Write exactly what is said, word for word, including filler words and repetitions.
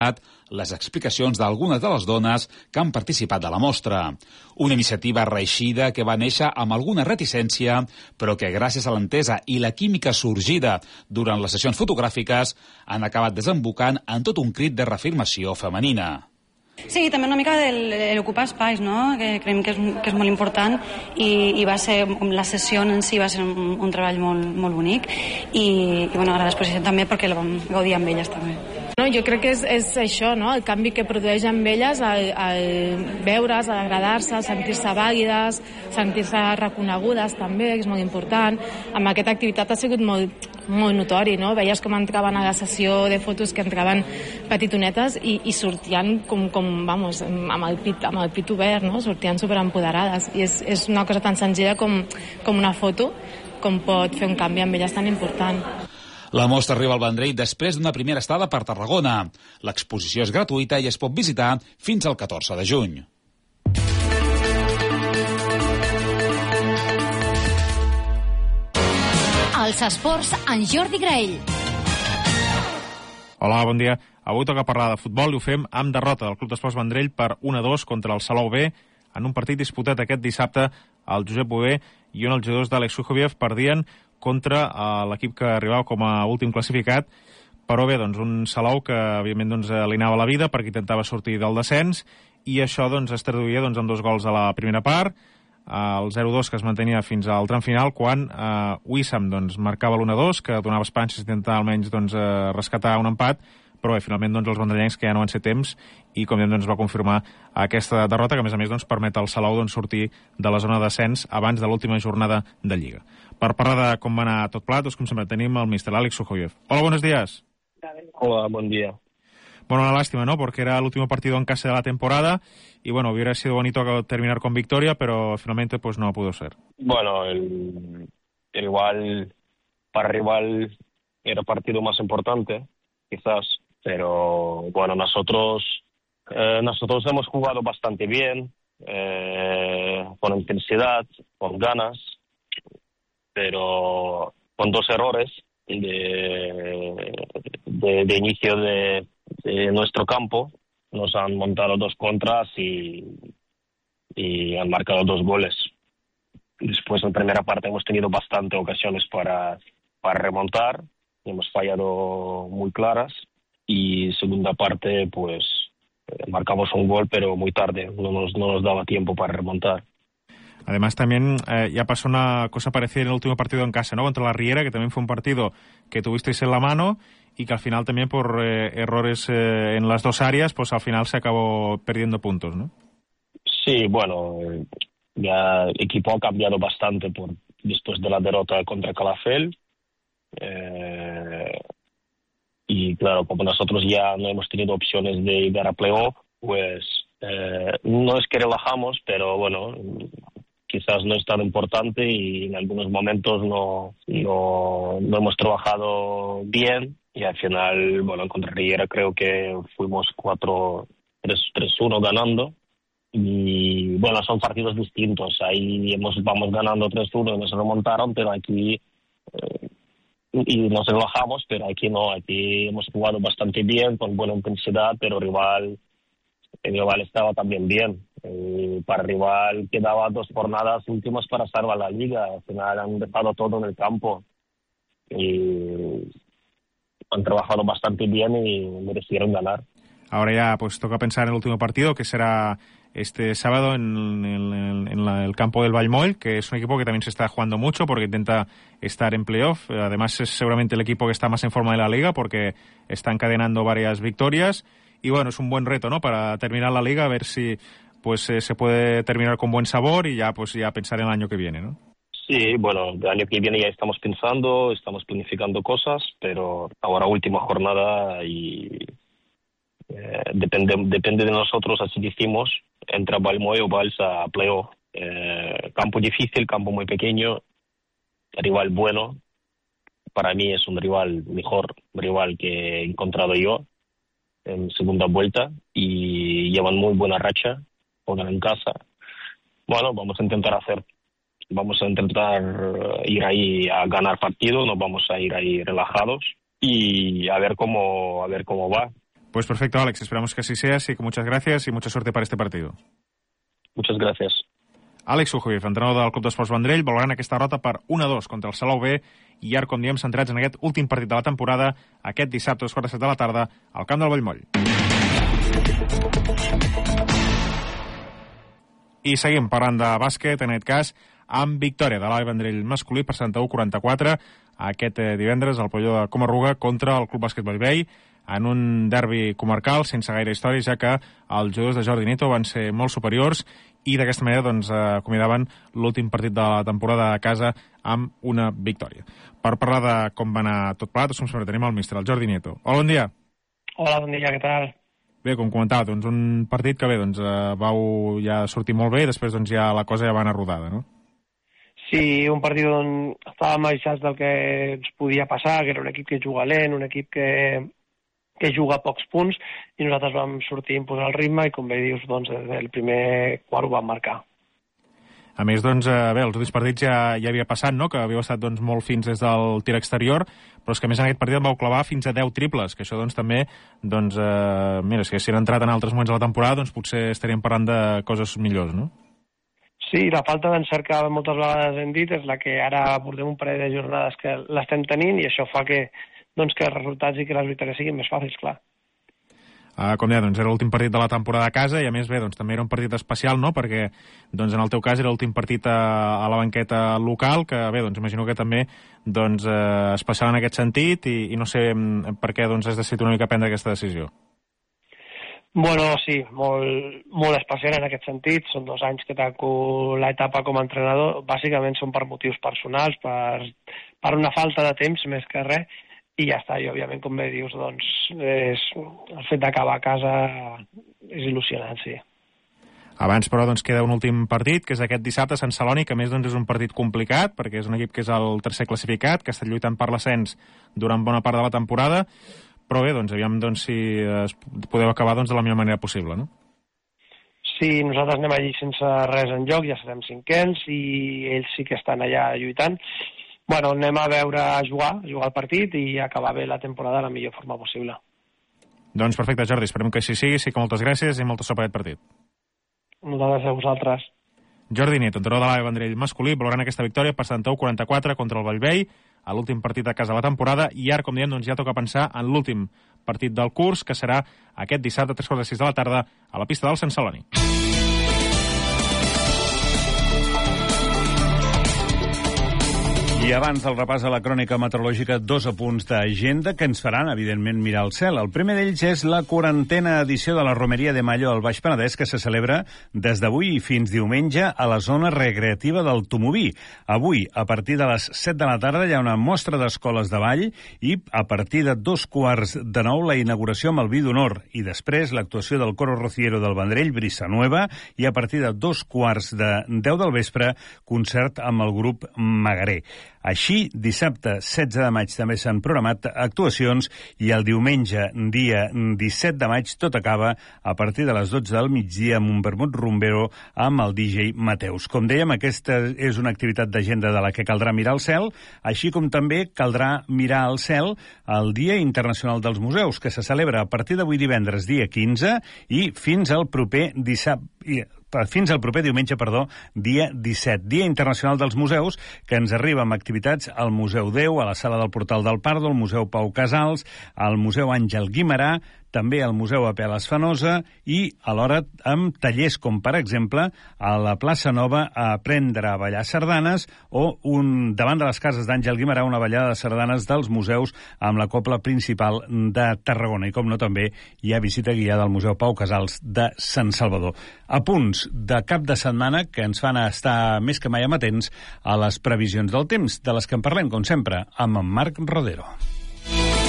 les explicacions d'algunes de les dones que han participat de la mostra. Una iniciativa reeixida que va néixer amb alguna reticència, però que gràcies a l'entesa i la química sorgida durant les sessions fotogràfiques han acabat desembocant en tot un crit de reafirmació femenina. Sí, també una mica d'ocupar espais, no? Que creiem que és, que és molt important i, i va ser, la sessió en si va ser un, un treball molt, molt bonic i, i bueno, ara l'exposició també perquè la vam gaudir amb elles també. No, jo crec que és, és això, no? El canvi que produeix amb elles, el, el veure's, el agradar-se, sentir-se vàlides, sentir-se reconegudes també, que és molt important. Amb aquesta activitat ha sigut molt, molt notori, no? Veies com entraven a la sessió de fotos que entraven petitonetes i, i sortien com, com vamos, amb el pit, amb el pit obert, no? Sortien superempoderades. I és, és una cosa tan senzilla com, com una foto, com pot fer un canvi amb elles tan important. La mostra arriba al Vendrell després d'una primera estada per Tarragona. L'exposició és gratuïta i es pot visitar fins al catorze de juny. Els esports en Jordi Graell. Hola, bon dia. Avui toca parlar de futbol i ho fem amb derrota del Club d'Esports Vendrell per un a dos contra el Salou B en un partit disputat aquest dissabte al Josep Bové i on els jugadors d'Àlex Sujoviev perdien contra l'equip que arribava com a últim classificat, però bé, doncs un Salou que evidentment doncs, li anava la vida perquè intentava sortir del descens i això doncs, es traduïa doncs, amb dos gols a la primera part, el zero dos que es mantenia fins al tram final quan eh, Wissam doncs, marcava l'u a dos que donava esperances d'intentar almenys doncs, eh, rescatar un empat, però bé, finalment doncs, els vendrellencs que ja no van ser temps i com diem doncs, va confirmar aquesta derrota que a més a més doncs, permet al Salou doncs, sortir de la zona de descens abans de l'última jornada de Lliga. Per parlar de com va anar tot plat, doncs, com sempre tenim el míster Àlex Sujoviev. Hola, buenos días. Hola, buen día. Bueno, una lástima, ¿no? Porque era el último partido en casa de la temporada y bueno, hubiera sido bonito terminar con victoria, pero finalmente pues no pudo ser. Bueno, el, el igual para rival era el partido más importante, quizás, pero bueno, nosotros eh, nosotros hemos jugado bastante bien, eh, con intensidad, con ganas, pero con dos errores de, de, de inicio de, de nuestro campo. Nos han montado dos contras y, y han marcado dos goles. Después, en primera parte, hemos tenido bastante ocasiones para, para remontar. Hemos fallado muy claras. Y segunda parte, pues, marcamos un gol, pero muy tarde. No nos, no nos daba tiempo para remontar. Además, también eh, ya pasó una cosa parecida en el último partido en casa, ¿no? Contra la Riera, que también fue un partido que tuvisteis en la mano y que al final también por eh, errores eh, en las dos áreas, pues al final se acabó perdiendo puntos, ¿no? Sí, bueno, ya el equipo ha cambiado bastante por después de la derrota contra Calafell. Eh, y claro, como nosotros ya no hemos tenido opciones de llegar a playoff, pues eh, no es que relajamos, pero bueno, quizás no es tan importante y en algunos momentos no, no, no hemos trabajado bien y al final, bueno, contra Riera creo que fuimos cuatro tres uno ganando y bueno, son partidos distintos, ahí hemos, vamos ganando tres uno y nos remontaron, pero aquí eh, y nos relajamos, pero aquí no, aquí hemos jugado bastante bien, con buena intensidad, pero rival el rival estaba también bien. Eh, para el rival quedaba dos jornadas últimas para salvar la liga. Al final han dejado todo en el campo y han trabajado bastante bien y merecieron ganar. Ahora ya pues toca pensar en el último partido, que será este sábado en, en, en la, el campo del Vallmoll, que es un equipo que también se está jugando mucho porque intenta estar en playoff. Además es seguramente el equipo que está más en forma de la liga porque está encadenando varias victorias. Y bueno, es un buen reto, ¿no? Para terminar la liga, a ver si pues eh, se puede terminar con buen sabor y ya pues ya pensar en el año que viene, ¿no? Sí, bueno, el año que viene ya estamos pensando, estamos planificando cosas, pero ahora última jornada y eh, depende depende de nosotros, así decimos, entra Valmoy o Balsa a playoff. Eh, campo difícil, campo muy pequeño, rival bueno. Para mí es un rival mejor, rival que he encontrado yo en segunda vuelta y llevan muy buena racha, juegan en casa. Bueno, vamos a intentar hacer, vamos a intentar ir ahí a ganar partido, no vamos a ir ahí relajados y a ver cómo, a ver cómo va. Pues perfecto, Alex, esperamos que así sea, así que muchas gracias y mucha suerte para este partido. Muchas gracias. Àlex Sujovic, entrenador del Club d'Esports Vendrell, valoran aquesta derrota per un a dos contra el Salou B i ara, com diem, centrats en aquest últim partit de la temporada, aquest dissabte a les quarts de set de la tarda al camp del Vallmoll. I seguim parlant de bàsquet, en aquest cas, amb victòria de l'A E Vendrell masculí per setanta-u a quaranta-quatre aquest divendres al pavelló de Comarruga contra el Club Bàsquet Bellvei, en un derbi comarcal sense gaire història, ja que els jugadors de Jordi Nieto van ser molt superiors i d'aquesta manera doncs, acomiadaven l'últim partit de la temporada a casa amb una victòria. Per parlar de com va anar tot plegat, som sempre tenim el míster, el Jordi Nieto. Hola, bon dia. Hola, bon dia, què tal? Bé, com comentava, doncs, un partit que bé, doncs, eh, vau ja sortir molt bé i després doncs, ja la cosa ja va anar rodada, no? Sí, un partit on estàvem avisats del que ens podia passar, que era un equip que juga lent, un equip que, que juga a pocs punts, i nosaltres vam sortir a imposar el ritme i, com bé dius, doncs, des del primer quart ho vam marcar. A més, doncs, eh, bé, els últims partits ja, ja havia passat, no?, que havíeu estat doncs, molt fins des del tir exterior, però és que a més en aquest partit vau clavar fins a deu triples, que això doncs també, doncs, eh, mira, si haguessin entrat en altres moments de la temporada, doncs potser estaríem parlant de coses millors, no? Sí, la falta d'encert que moltes vegades hem dit és la que ara portem un parell de jornades que l'estem tenint i això fa que, doncs, que els resultats i que les victòries siguin més fàcils, clar. Uh, com deia, doncs era l'últim partit de la temporada a casa i a més bé, doncs també era un partit especial, no?, perquè doncs en el teu cas era l'últim partit a, a la banqueta local, que bé, doncs imagino que també doncs, eh, especial en aquest sentit i, i no sé per què doncs has decidit una mica prendre aquesta decisió. Bueno, sí, molt, molt especial en aquest sentit. Són dos anys que tanco l'etapa com a entrenador. Bàsicament són per motius personals, per, per una falta de temps més que res, i ja està. I, òbviament, com bé dius, doncs, és, el fet d'acabar a casa és il·lusionant, sí. Abans, però, doncs, queda un últim partit, que és aquest dissabte a Sant Celoni, que a més doncs, és un partit complicat, perquè és un equip que és el tercer classificat, que està lluitant per l'ascens durant bona part de la temporada, però bé, doncs, aviam doncs, si es podeu acabar doncs, de la millor manera possible, no? Sí, nosaltres anem allí sense res en joc, ja serem cinquens, i ells sí que estan allà lluitant. Bueno, anem a veure a jugar, a jugar el partit i acabar bé la temporada de la millor forma possible. Doncs perfecte, Jordi, esperem que així sigui, sí que moltes gràcies i molta sort per aquest partit. Moltes gràcies a vosaltres. Jordi Nieto, entrenador de l'A E Vendrell masculí, valorant aquesta victòria per setanta-u a quaranta-quatre contra el Bellvei, a l'últim partit a casa de la temporada, i ara, com diem, doncs ja toca pensar en l'últim partit del curs, que serà aquest dissabte a tres quarts de sis de la tarda a la pista del Sant Celoni. I abans del repàs a la crònica meteorològica, dos apunts d'agenda que ens faran, evidentment, mirar el cel. El primer d'ells és la quarantena edició de la Romeria de Mayo al Baix Penedès, que se celebra des d'avui fins diumenge a la zona recreativa del Tomoví. Avui, a partir de les set de la tarda, hi ha una mostra d'escoles de ball i a partir de dos quarts de nou la inauguració amb el vi d'honor i després l'actuació del Coro Rociero del Vendrell, Brisa Nueva, i a partir de dos quarts de deu del vespre, concert amb el grup Magaré. Així, dissabte setze de maig també s'han programat actuacions i el diumenge, dia disset de maig, tot acaba a partir de les dotze del migdia amb un vermut rumbero amb el D J Mateus. Com dèiem, aquesta és una activitat d'agenda de la que caldrà mirar el cel, així com també caldrà mirar al cel el Dia Internacional dels Museus, que se celebra a partir d'avui divendres, dia quinze, i fins al proper dissabte... fins al proper diumenge, perdó, dia disset, Dia Internacional dels Museus, que ens arriba amb activitats al Museu Déu, a la Sala del Portal del Pardo, al Museu Pau Casals, al Museu Àngel Guimerà, també al Museu Apel·les Fenosa i alhora amb tallers com, per exemple, a la plaça Nova a aprendre a ballar sardanes o un, davant de les cases d'Àngel Guimerà una ballada de sardanes dels museus amb la cobla principal de Tarragona. I com no, també hi ha visita guiada al Museu Pau Casals de Sant Salvador. Apunts de cap de setmana que ens fan estar més que mai amatents a les previsions del temps, de les que en parlem, com sempre, amb en Marc Rodero.